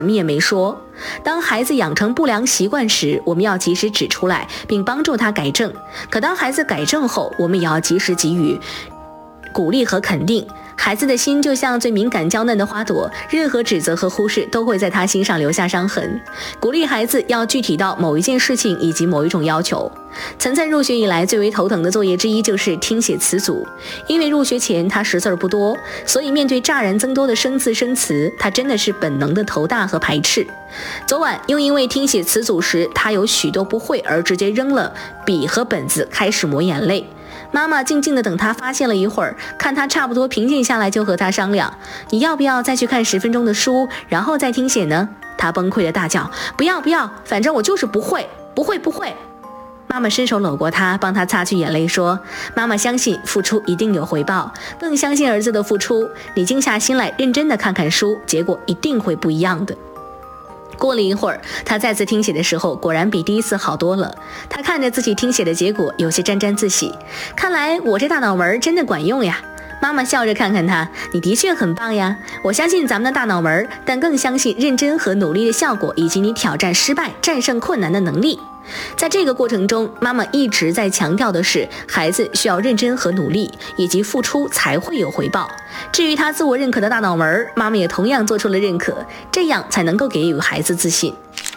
什么也没说。当孩子养成不良习惯时，我们要及时指出来，并帮助他改正。可当孩子改正后，我们也要及时给予鼓励和肯定。孩子的心就像最敏感娇嫩的花朵，任何指责和忽视都会在他心上留下伤痕。鼓励孩子要具体到某一件事情以及某一种要求。岑岑入学以来最为头疼的作业之一就是听写词组，因为入学前他识字儿不多，所以面对乍然增多的生字生词，他真的是本能的头大和排斥。昨晚又因为听写词组时他有许多不会而直接扔了笔和本子，开始抹眼泪。妈妈静静地等他发现了一会儿，看他差不多平静下来，就和他商量，你要不要再去看10分钟的书，然后再听写呢？他崩溃地大叫，不要，反正我就是不会。妈妈伸手搂过他，帮他擦去眼泪，说，妈妈相信付出一定有回报，更相信儿子的付出，你静下心来认真地看看书，结果一定会不一样的。过了一会儿，他再次听写的时候，果然比第一次好多了。他看着自己听写的结果，有些沾沾自喜，看来我这大脑门真的管用呀。妈妈笑着看看他，你的确很棒呀，我相信咱们的大脑门，但更相信认真和努力的效果，以及你挑战失败、战胜困难的能力。在这个过程中，妈妈一直在强调的是，孩子需要认真和努力，以及付出才会有回报。至于他自我认可的大脑门，妈妈也同样做出了认可，这样才能够给予孩子自信。